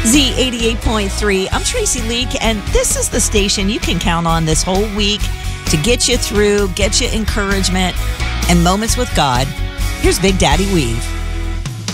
Z88.3. I'm Tracy Leake, and this is the station you can count on this whole week to get you through, get you encouragement, and moments with God. Here's Big Daddy Weave.